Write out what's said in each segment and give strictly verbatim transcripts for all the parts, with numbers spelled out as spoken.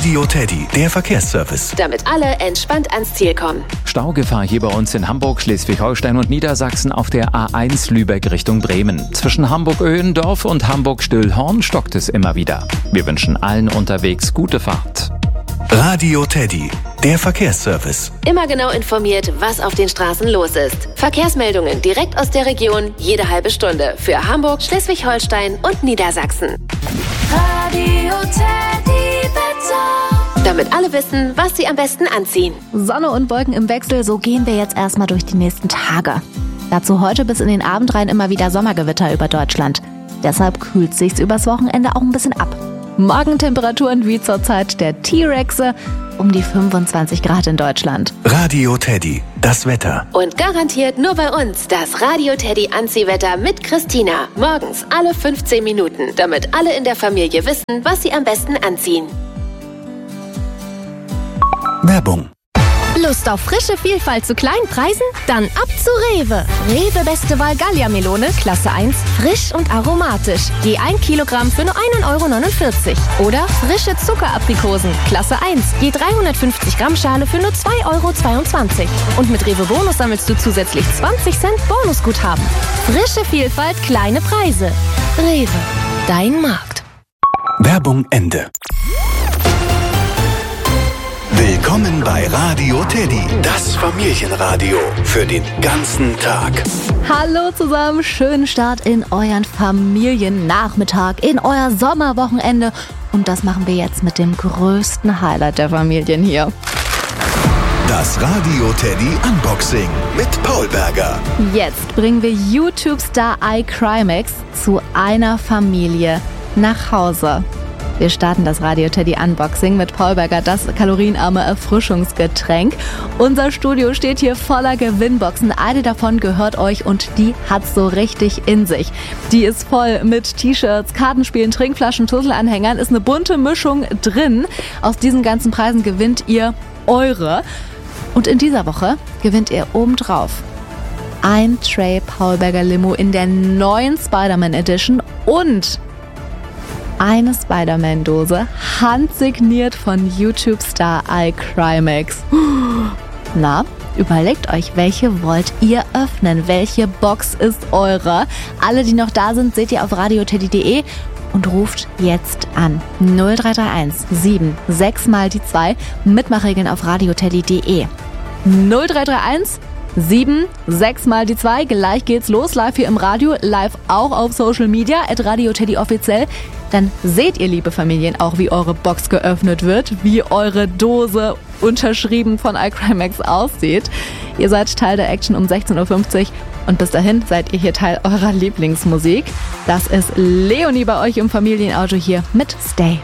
Radio Teddy, der Verkehrsservice. Damit alle entspannt ans Ziel kommen. Staugefahr hier bei uns in Hamburg, Schleswig-Holstein und Niedersachsen auf der A eins Lübeck Richtung Bremen. Zwischen Hamburg-Öhendorf und Hamburg-Stillhorn stockt es immer wieder. Wir wünschen allen unterwegs gute Fahrt. Radio Teddy, der Verkehrsservice. Immer genau informiert, was auf den Straßen los ist. Verkehrsmeldungen direkt aus der Region, jede halbe Stunde. Für Hamburg, Schleswig-Holstein und Niedersachsen. Radio Teddy Wetter. Damit alle wissen, was sie am besten anziehen. Sonne und Wolken im Wechsel, so gehen wir jetzt erstmal durch die nächsten Tage. Dazu heute bis in den Abend rein immer wieder Sommergewitter über Deutschland. Deshalb kühlt sich's übers Wochenende auch ein bisschen ab. Morgentemperaturen wie zur Zeit der T-Rexe um die fünfundzwanzig Grad in Deutschland. Radio Teddy, das Wetter. Und garantiert nur bei uns das Radio Teddy Anziehwetter mit Christina. Morgens alle fünfzehn Minuten, damit alle in der Familie wissen, was sie am besten anziehen. Werbung. Lust auf frische Vielfalt zu kleinen Preisen? Dann ab zu Rewe. Rewe Beste Wahl Gallia-Melone, Klasse eins, frisch und aromatisch. Je ein Kilogramm für nur ein Euro neunundvierzig. Oder frische Zuckeraprikosen, Klasse eins, je dreihundertfünfzig Gramm Schale für nur zwei Euro zweiundzwanzig. Und mit Rewe Bonus sammelst du zusätzlich zwanzig Cent Bonusguthaben. Frische Vielfalt, kleine Preise. Rewe, dein Markt. Werbung Ende. Willkommen bei Radio Teddy, das Familienradio für den ganzen Tag. Hallo zusammen, schönen Start in euren Familiennachmittag, in euer Sommerwochenende. Und das machen wir jetzt mit dem größten Highlight der Familien hier. Das Radio Teddy Unboxing mit Paul Berger. Jetzt bringen wir YouTube-Star iCrimex zu einer Familie nach Hause. Wir starten das Radio Teddy Unboxing mit Paul Berger, das kalorienarme Erfrischungsgetränk. Unser Studio steht hier voller Gewinnboxen. Eine davon gehört euch und die hat so richtig in sich. Die ist voll mit T-Shirts, Kartenspielen, Trinkflaschen, Tusselanhängern. Ist eine bunte Mischung drin. Aus diesen ganzen Preisen gewinnt ihr eure. Und in dieser Woche gewinnt ihr obendrauf ein Tray Paul Berger Limo in der neuen Spider-Man Edition und eine Spider-Man-Dose, handsigniert von YouTube-Star iCrimex. Na, überlegt euch, welche wollt ihr öffnen? Welche Box ist eure? Alle, die noch da sind, seht ihr auf radioteddy punkt de und ruft jetzt an. null drei drei eins sieben sechs mal die zwei. Mitmachregeln auf radioteddy punkt de. null drei drei eins sieben sechs mal die zwei. Gleich geht's los, live hier im Radio, live auch auf Social Media, at Radio Teddy offiziell. Dann seht ihr, liebe Familien, auch wie eure Box geöffnet wird, wie eure Dose unterschrieben von iCrimex aussieht. Ihr seid Teil der Action um sechzehn Uhr fünfzig und bis dahin seid ihr hier Teil eurer Lieblingsmusik. Das ist Leonie bei euch im Familienauto hier mit Stay.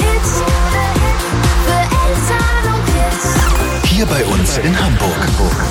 Hier bei uns in Hamburg.